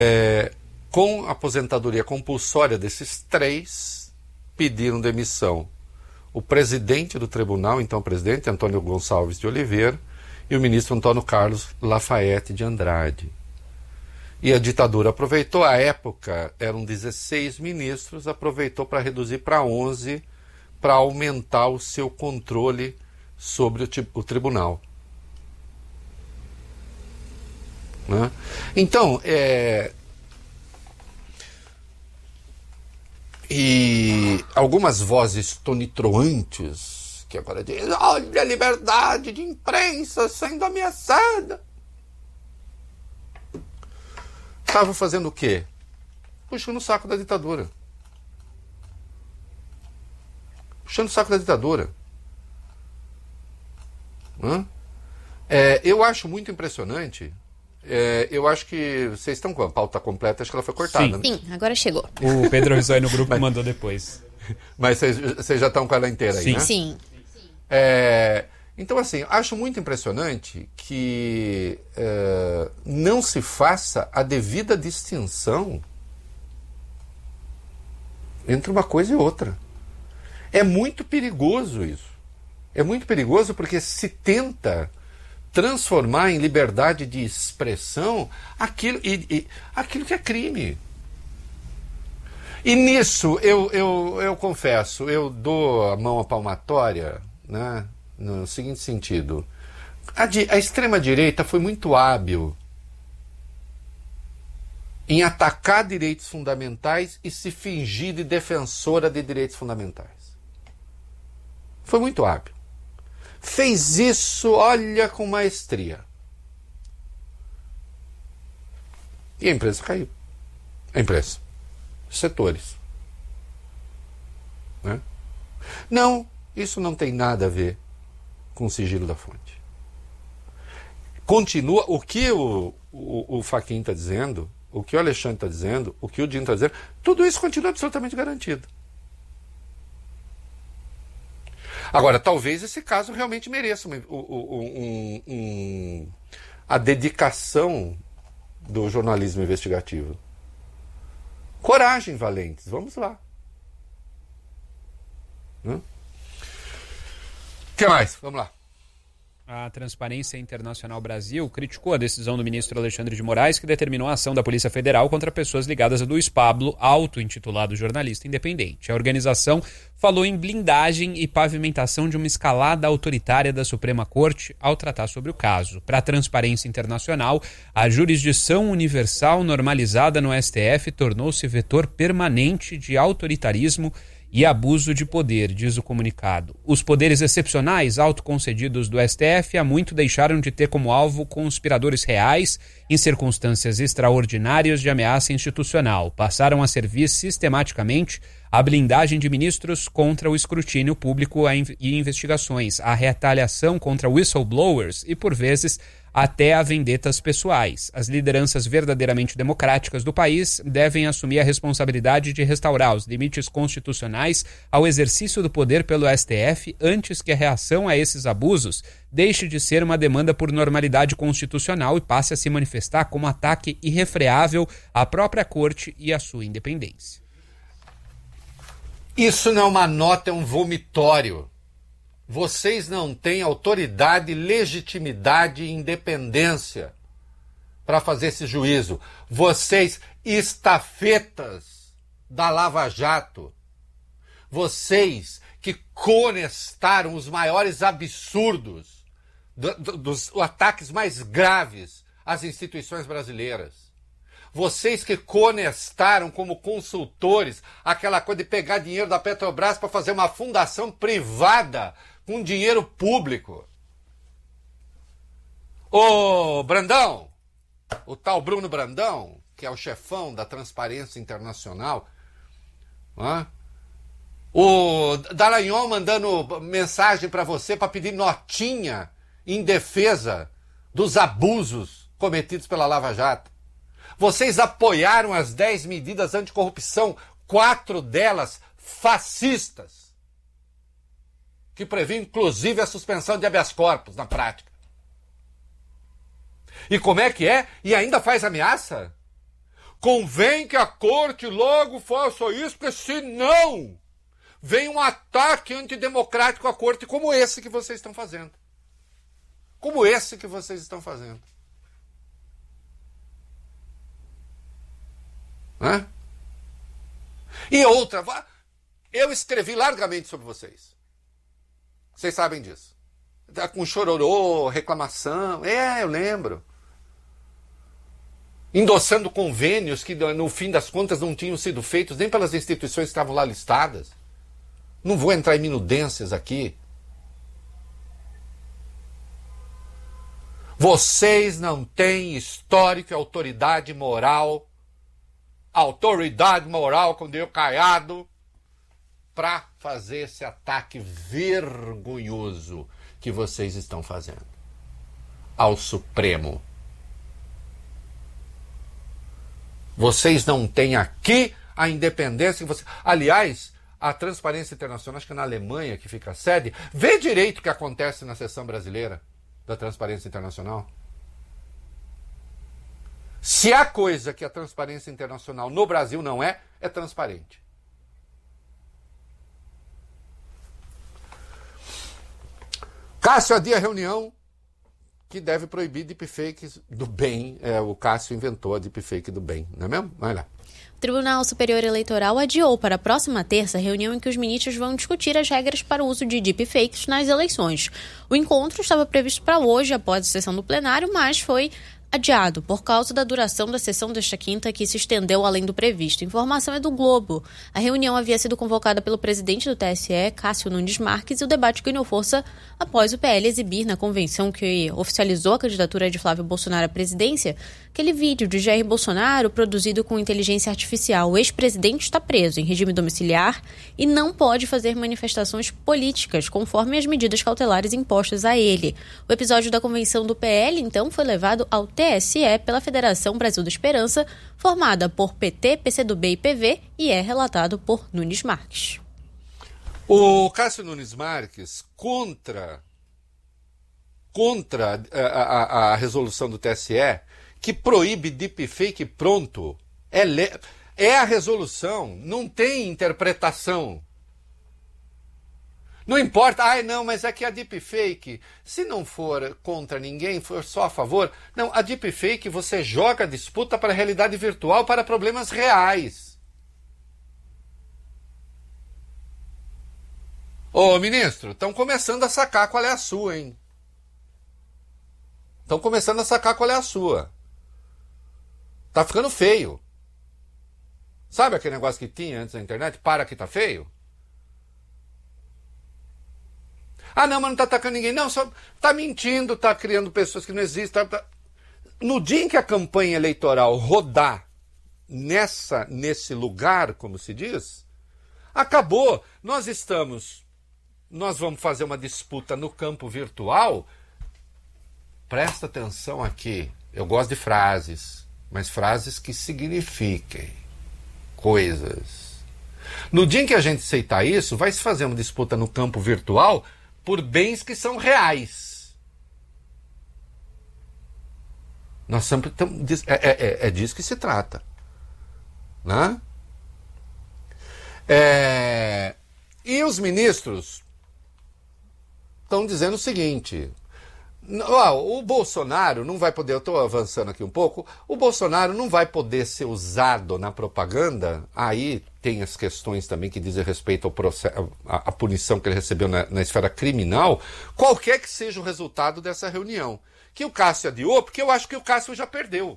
Com a aposentadoria compulsória desses 3, pediram demissão o presidente do tribunal, então presidente Antônio Gonçalves de Oliveira, e o ministro Antônio Carlos Lafayette de Andrade. E a ditadura aproveitou, à época eram 16 ministros, aproveitou para reduzir para 11, para aumentar o seu controle sobre o tribunal. Né? Então, e algumas vozes tonitruantes que agora dizem: olha a liberdade de imprensa sendo ameaçada. Estavam fazendo o quê? Puxando o saco da ditadura. Puxando o saco da ditadura. Eu acho muito impressionante. Eu acho que vocês estão com a pauta completa, acho que ela foi cortada. Sim, né? Sim, agora chegou. O Pedro Rizói no grupo mandou depois. Mas vocês já estão com ela inteira aí, Sim. né? Sim. Então, assim, acho muito impressionante que não se faça a devida distinção entre uma coisa e outra. É muito perigoso isso. É muito perigoso porque se tenta transformar em liberdade de expressão aquilo que é crime. E nisso, eu confesso, eu dou a mão à palmatória, né, no seguinte sentido: a extrema-direita foi muito hábil em atacar direitos fundamentais e se fingir de defensora de direitos fundamentais. Foi muito hábil. Fez isso, olha, com maestria. E a imprensa caiu. A imprensa. Setores. Né? Não, isso não tem nada a ver com o sigilo da fonte. Continua, o que o Fachin está dizendo, o que o Alexandre está dizendo, o que o Dino está dizendo, tudo isso continua absolutamente garantido. Agora, talvez esse caso realmente mereça a dedicação do jornalismo investigativo. Coragem, valentes, vamos lá. O que mais? Vamos lá. A Transparência Internacional Brasil criticou a decisão do ministro Alexandre de Moraes, que determinou a ação da Polícia Federal contra pessoas ligadas a Luiz Pablo, auto-intitulado jornalista independente. A organização falou em blindagem e pavimentação de uma escalada autoritária da Suprema Corte ao tratar sobre o caso. Para a Transparência Internacional, a jurisdição universal normalizada no STF tornou-se vetor permanente de autoritarismo e abuso de poder, diz o comunicado. Os poderes excepcionais autoconcedidos do STF há muito deixaram de ter como alvo conspiradores reais em circunstâncias extraordinárias de ameaça institucional. Passaram a servir sistematicamente a blindagem de ministros contra o escrutínio público e investigações, a retaliação contra whistleblowers e, por vezes, até a vendetas pessoais. As lideranças verdadeiramente democráticas do país devem assumir a responsabilidade de restaurar os limites constitucionais ao exercício do poder pelo STF antes que a reação a esses abusos deixe de ser uma demanda por normalidade constitucional e passe a se manifestar como ataque irrefreável à própria corte e à sua independência. Isso não é uma nota, é um vomitório. Vocês não têm autoridade, legitimidade e independência para fazer esse juízo. Vocês, estafetas da Lava Jato, vocês que conestaram os maiores absurdos, dos ataques mais graves às instituições brasileiras. Vocês que conestaram como consultores aquela coisa de pegar dinheiro da Petrobras para fazer uma fundação privada com dinheiro público. Ô Brandão, o tal Bruno Brandão, que é o chefão da Transparência Internacional, o Dallagnol mandando mensagem para você para pedir notinha em defesa dos abusos cometidos pela Lava Jato. Vocês apoiaram as 10 medidas anticorrupção, 4 delas fascistas, que previam inclusive a suspensão de habeas corpus na prática. E como é que é? E ainda faz ameaça? convém que a corte logo faça isso, porque senão vem um ataque antidemocrático à corte como esse que vocês estão fazendo. Como esse que vocês estão fazendo. Né? E outra, eu escrevi largamente sobre vocês. Vocês sabem disso. Tá com chororô, reclamação. Eu lembro. Endossando convênios que, no fim das contas, não tinham sido feitos nem pelas instituições que estavam lá listadas. Não vou entrar em minudências aqui. Vocês não têm histórico e autoridade moral com Deus Caiado, para fazer esse ataque vergonhoso que vocês estão fazendo ao Supremo. Vocês não têm aqui a independência que vocês... Aliás, a Transparência Internacional, acho que é na Alemanha que fica a sede, vê direito o que acontece na seção brasileira da Transparência Internacional. Se há coisa que a Transparência Internacional no Brasil não é transparente. Cássio adia a reunião que deve proibir deepfakes do bem. O Cássio inventou a deepfake do bem, não é mesmo? Vai lá. O Tribunal Superior Eleitoral adiou para a próxima terça a reunião em que os ministros vão discutir as regras para o uso de deepfakes nas eleições. O encontro estava previsto para hoje, após a sessão do plenário, mas foi adiado por causa da duração da sessão desta quinta, que se estendeu além do previsto. A informação é do Globo. A reunião havia sido convocada pelo presidente do TSE, Cássio Nunes Marques, e o debate ganhou força após o PL exibir na convenção que oficializou a candidatura de Flávio Bolsonaro à presidência aquele vídeo de Jair Bolsonaro produzido com inteligência artificial. O ex-presidente está preso em regime domiciliar e não pode fazer manifestações políticas, conforme as medidas cautelares impostas a ele. O episódio da convenção do PL, então, foi levado ao TSE pela Federação Brasil da Esperança, formada por PT, PCdoB e PV, e é relatado por Nunes Marques. O Cássio Nunes Marques, contra a resolução do TSE, que proíbe deepfake pronto, é a resolução, não tem interpretação. Não importa, não, mas é que a deepfake, se não for contra ninguém, for só a favor... Não, a deepfake você joga a disputa para a realidade virtual, para problemas reais. Ô, ministro, estão começando a sacar qual é a sua, hein? Estão começando a sacar qual é a sua. Tá ficando feio. Sabe aquele negócio que tinha antes na internet? Para que tá feio? Não, mas não tá atacando ninguém. Não, só tá mentindo, tá criando pessoas que não existem. No dia em que a campanha eleitoral rodar nesse lugar, como se diz, acabou. Nós vamos fazer uma disputa no campo virtual. Presta atenção aqui. Eu gosto de frases, mas frases que signifiquem coisas. No dia em que a gente aceitar isso, vai se fazer uma disputa no campo virtual por bens que são reais. Nós sempre estamos... É disso que se trata. Né? E os ministros estão dizendo o seguinte... O Bolsonaro não vai poder... Eu estou avançando aqui um pouco. O Bolsonaro não vai poder ser usado na propaganda. Aí tem as questões também que dizem respeito ao processo, a punição que ele recebeu na esfera criminal. Qualquer que seja o resultado dessa reunião. Que o Cássio adiou, porque eu acho que o Cássio já perdeu.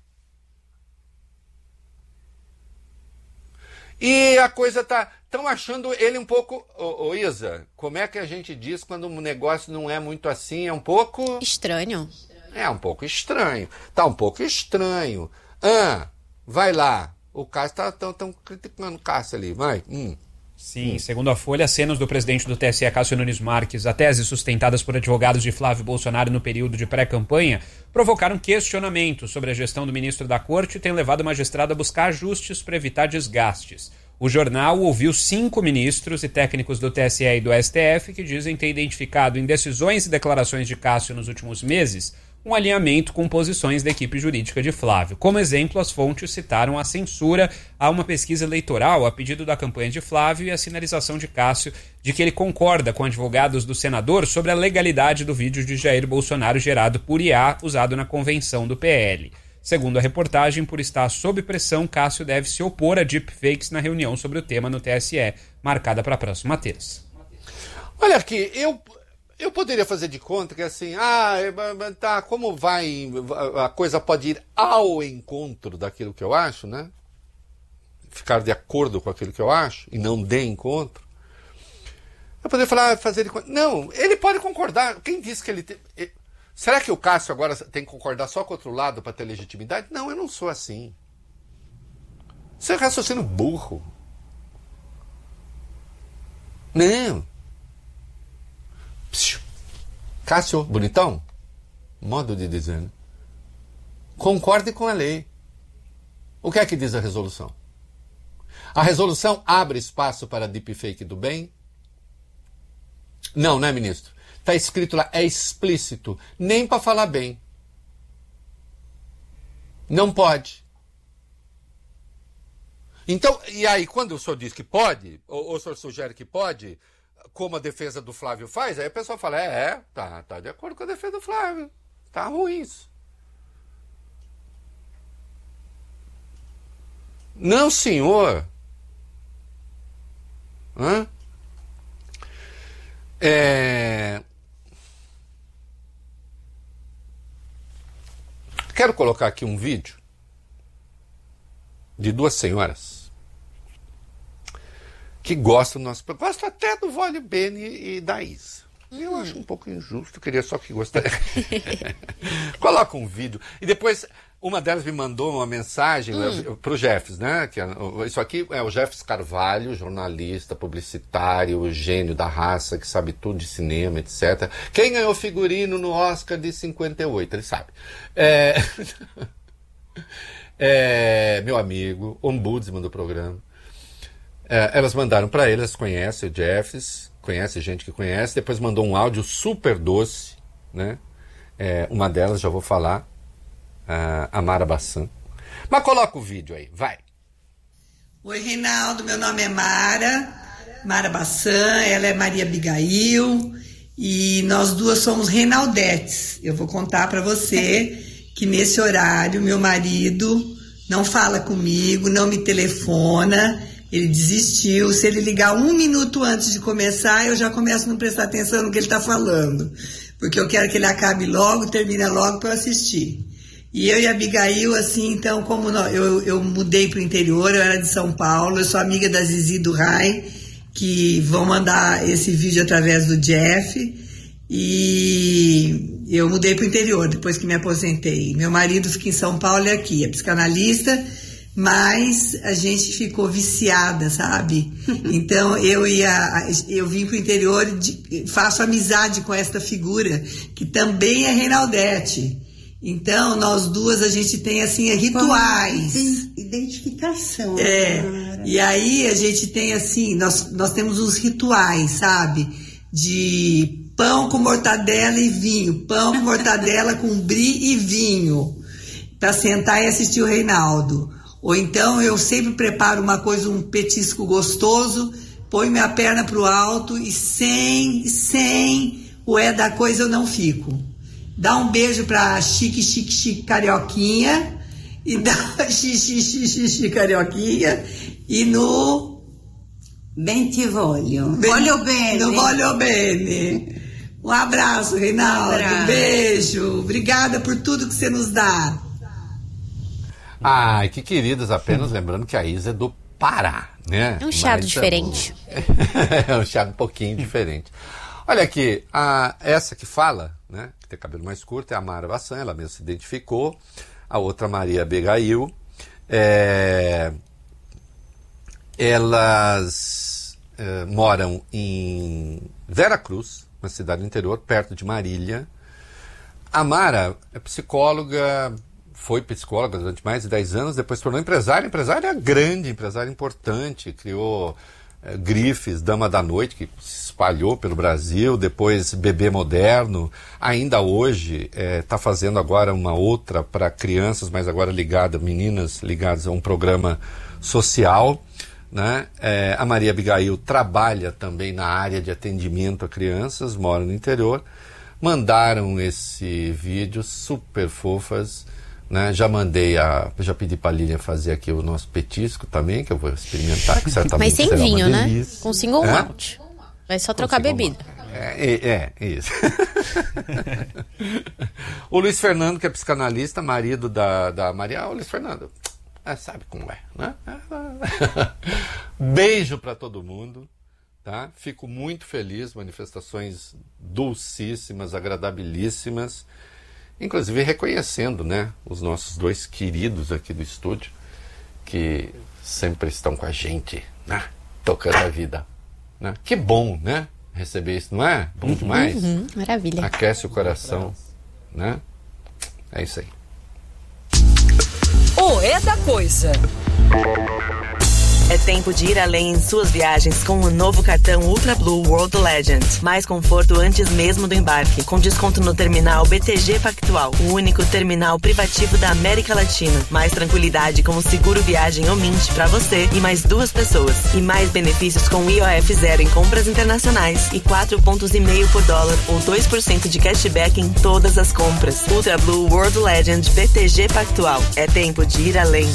E a coisa tá... Estão achando ele um pouco... Ô Isa, como é que a gente diz quando um negócio não é muito assim? É um pouco... Estranho. É um pouco estranho. Tá um pouco estranho. Vai lá. O Cássio estão criticando o Cássio ali. Vai. Sim, segundo a Folha, cenas do presidente do TSE, Cássio Nunes Marques, a tese sustentadas por advogados de Flávio Bolsonaro no período de pré-campanha, provocaram questionamentos sobre a gestão do ministro da Corte e têm levado o magistrado a buscar ajustes para evitar desgastes. O jornal ouviu 5 ministros e técnicos do TSE e do STF que dizem ter identificado em decisões e declarações de Cássio nos últimos meses um alinhamento com posições da equipe jurídica de Flávio. Como exemplo, as fontes citaram a censura a uma pesquisa eleitoral a pedido da campanha de Flávio e a sinalização de Cássio de que ele concorda com advogados do senador sobre a legalidade do vídeo de Jair Bolsonaro gerado por IA usado na convenção do PL. Segundo a reportagem, por estar sob pressão, Cássio deve se opor a deepfakes na reunião sobre o tema no TSE, marcada para a próxima terça. Olha aqui, eu poderia fazer de conta que assim, tá, como vai, a coisa pode ir ao encontro daquilo que eu acho, né? Ficar de acordo com aquilo que eu acho e não de encontro. Eu poderia falar, fazer de conta. Não, ele pode concordar. Quem disse que ele tem... Será que o Cássio agora tem que concordar só com o outro lado para ter legitimidade? Não, eu não sou assim. Isso é raciocínio burro. Não. Psiu. Cássio, bonitão? Modo de dizer, né? Concorde com a lei. O que é que diz a resolução? A resolução abre espaço para deepfake do bem? Não, né, ministro? Está escrito lá, é explícito. Nem para falar bem. Não pode. Então, e aí, quando o senhor diz que pode, ou o senhor sugere que pode, como a defesa do Flávio faz, aí a pessoa fala, tá de acordo com a defesa do Flávio. Tá ruim isso. Não, senhor. Quero colocar aqui um vídeo de duas senhoras que gostam do nosso programa. Gosto até do Vólio Bene e da Isa. Eu acho um pouco injusto, queria só que gostasse. Coloca um vídeo. E depois, uma delas me mandou uma mensagem para o Jeffs, né? Isso aqui é o Jeffs Carvalho, jornalista, publicitário, gênio da raça, que sabe tudo de cinema, etc. Quem ganhou figurino no Oscar de 58, ele sabe. Meu amigo, ombudsman do programa. Elas mandaram para ele, elas conhecem o Jeffs, conhece gente que conhece, depois mandou um áudio super doce, né? Uma delas, já vou falar, a Mara Bassan. Mas coloca o vídeo aí, vai. Oi, Reinaldo, meu nome é Mara Bassan, ela é Maria Abigail, e nós duas somos Reinaldetes. Eu vou contar para você que nesse horário meu marido não fala comigo, não me telefona. Ele desistiu. Se ele ligar 1 minuto antes de começar, eu já começo a não prestar atenção no que ele está falando. Porque eu quero que ele acabe logo, termine logo para eu assistir. E eu e a Abigail, assim, então, como eu mudei para o interior, eu era de São Paulo, eu sou amiga da Zizi do Rai, que vão mandar esse vídeo através do Jeff. E eu mudei para o interior depois que me aposentei. Meu marido fica em São Paulo e aqui, é psicanalista. Mas a gente ficou viciada, sabe? Então eu vim pro interior e faço amizade com esta figura, que também é Reinaldete. Então nós duas, a gente tem assim rituais. Identificação. E aí a gente tem assim, nós temos uns rituais, sabe? De pão com mortadela e vinho, pão com mortadela com brie e vinho, para sentar e assistir o Reinaldo. Ou então eu sempre preparo uma coisa, um petisco gostoso, ponho minha perna pro alto e sem o da coisa eu não fico. Dá um beijo pra chique carioquinha, e dá xixi carioquinha, e no... Bentivolio. Voglio bene. No voglio bene. Um abraço, Reinaldo. Um beijo. Obrigada por tudo que você nos dá. Ai, que queridas, apenas lembrando que a Isa é do Pará, né? É um chiado diferente. É um chiado um pouquinho diferente. Olha aqui, essa que fala, né, que tem cabelo mais curto, é a Mara Bassan, ela mesma se identificou. A outra, Maria Abigail. Elas moram em Veracruz, uma cidade do interior, perto de Marília. A Mara é psicóloga... Foi psicóloga durante mais de 10 anos, depois se tornou empresária grande, empresária importante, criou Grifes, Dama da Noite, que se espalhou pelo Brasil, depois Bebê Moderno, ainda hoje está fazendo agora uma outra para crianças, mas agora meninas ligadas a um programa social, né? A Maria Abigail trabalha também na área de atendimento a crianças, mora no interior. Mandaram esse vídeo, super fofas, né? Já pedi pra Lilian fazer aqui o nosso petisco também, que eu vou experimentar, que certamente mas sem será vinho, uma né? delícia. Com single malt. Vai só trocar bebida. Isso. O Luiz Fernando, que é psicanalista, marido da Maria. Luiz Fernando, sabe como é, né? Beijo para todo mundo, tá? Fico muito feliz, manifestações dulcíssimas, agradabilíssimas, inclusive reconhecendo, né, os nossos dois queridos aqui do estúdio, que sempre estão com a gente, né, tocando a vida, né? Que bom, né, receber isso, não é? Bom demais. Maravilha. Aquece o coração, né? É isso aí. É da coisa. É tempo de ir além em suas viagens com o novo cartão Ultra Blue World Legend. Mais conforto antes mesmo do embarque, com desconto no terminal BTG Pactual, o único terminal privativo da América Latina. Mais tranquilidade com o seguro viagem ou Mint para você e mais 2 pessoas. E mais benefícios com IOF zero em compras internacionais e 4,5 pontos por dólar ou 2% de cashback em todas as compras. Ultra Blue World Legend BTG Pactual. É tempo de ir além.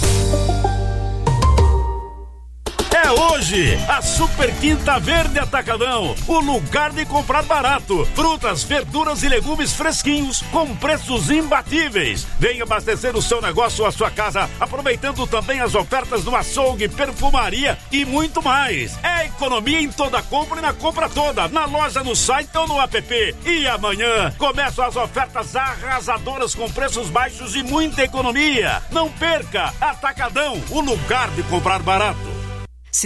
É hoje, a Super Quinta Verde Atacadão, o lugar de comprar barato. Frutas, verduras e legumes fresquinhos com preços imbatíveis. Venha abastecer o seu negócio ou a sua casa, aproveitando também as ofertas do açougue, perfumaria e muito mais. É economia em toda compra e na compra toda, na loja, no site ou no app. E amanhã começam as ofertas arrasadoras com preços baixos e muita economia. Não perca, Atacadão, o lugar de comprar barato.